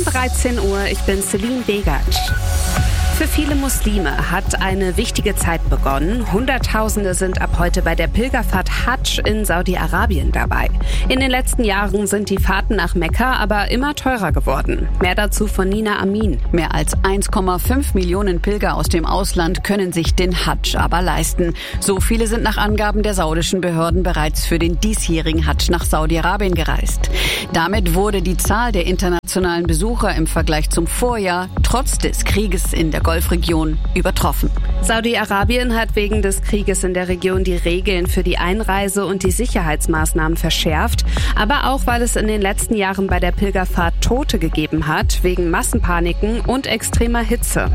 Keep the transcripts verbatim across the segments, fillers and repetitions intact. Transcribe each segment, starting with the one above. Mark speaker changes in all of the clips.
Speaker 1: dreizehn Uhr, ich bin Celine Begatsch. Für viele Muslime hat eine wichtige Zeit begonnen. Hunderttausende sind ab heute bei der Pilgerfahrt Hadsch in Saudi-Arabien dabei. In den letzten Jahren sind die Fahrten nach Mekka aber immer teurer geworden. Mehr dazu von Nina Amin.
Speaker 2: Mehr als eins Komma fünf Millionen Pilger aus dem Ausland können sich den Hadsch aber leisten. So viele sind nach Angaben der saudischen Behörden bereits für den diesjährigen Hadsch nach Saudi-Arabien gereist. Damit wurde die Zahl der internationalen Besucher im Vergleich zum Vorjahr trotz des Krieges in der Golfregion übertroffen.
Speaker 1: Saudi-Arabien hat wegen des Krieges in der Region die Regeln für die Einreise und die Sicherheitsmaßnahmen verschärft, aber auch, weil es in den letzten Jahren bei der Pilgerfahrt Tote gegeben hat, wegen Massenpaniken und extremer Hitze.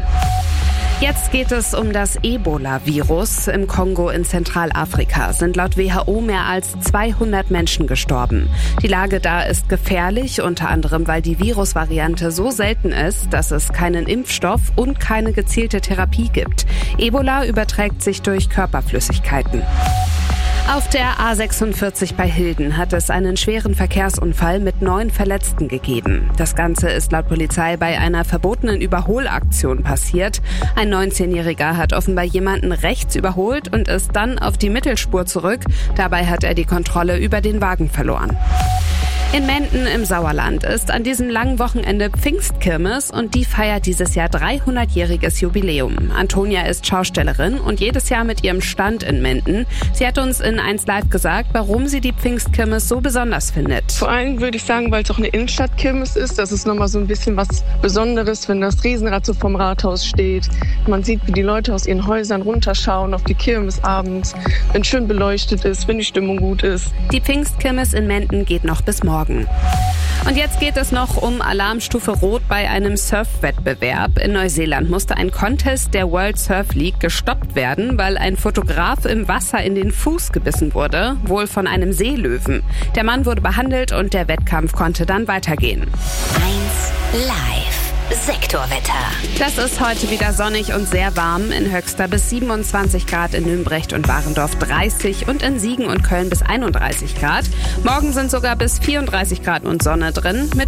Speaker 1: Jetzt geht es um das Ebola-Virus. Im Kongo in Zentralafrika sind laut W H O mehr als zweihundert Menschen gestorben. Die Lage da ist gefährlich, unter anderem, weil die Virusvariante so selten ist, dass es keinen Impfstoff und keine gezielte Therapie gibt. Ebola überträgt sich durch Körperflüssigkeiten. Auf der A sechsundvierzig bei Hilden hat es einen schweren Verkehrsunfall mit neun Verletzten gegeben. Das Ganze ist laut Polizei bei einer verbotenen Überholaktion passiert. Ein neunzehnjähriger hat offenbar jemanden rechts überholt und ist dann auf die Mittelspur zurück. Dabei hat er die Kontrolle über den Wagen verloren. In Menden im Sauerland ist an diesem langen Wochenende Pfingstkirmes und die feiert dieses Jahr dreihundertjähriges Jubiläum. Antonia ist Schaustellerin und jedes Jahr mit ihrem Stand in Menden. Sie hat uns in eins Live gesagt, warum sie die Pfingstkirmes so besonders findet.
Speaker 3: Vor allem würde ich sagen, weil es auch eine Innenstadtkirmes ist. Das ist nochmal so ein bisschen was Besonderes, wenn das Riesenrad so vom Rathaus steht. Man sieht, wie die Leute aus ihren Häusern runterschauen auf die Kirmes abends, wenn schön beleuchtet ist, wenn die Stimmung gut ist.
Speaker 1: Die Pfingstkirmes in Menden geht noch bis morgen. Und jetzt geht es noch um Alarmstufe Rot bei einem Surfwettbewerb. In Neuseeland musste ein Contest der World Surf League gestoppt werden, weil ein Fotograf im Wasser in den Fuß gebissen wurde, wohl von einem Seelöwen. Der Mann wurde behandelt und der Wettkampf konnte dann weitergehen.
Speaker 4: eins Live. Sektorwetter.
Speaker 1: Das ist heute wieder sonnig und sehr warm. In Höxter bis siebenundzwanzig Grad, in Nürnberg und Warendorf dreißig und in Siegen und Köln bis einunddreißig Grad. Morgen sind sogar bis vierunddreißig Grad und Sonne drin mit